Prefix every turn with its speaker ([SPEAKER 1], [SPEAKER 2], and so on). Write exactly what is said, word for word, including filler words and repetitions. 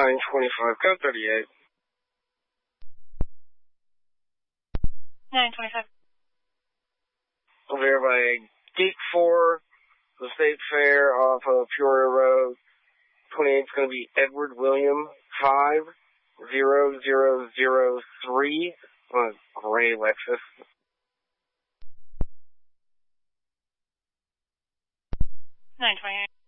[SPEAKER 1] nine twenty-five, code thirty-eight.
[SPEAKER 2] nine twenty-five.
[SPEAKER 1] Over by Gate four, the State Fair off of Peoria Road. twenty-eight is going to be Edward William five zero zero zero three on a gray Lexus.
[SPEAKER 2] nine twenty-eight.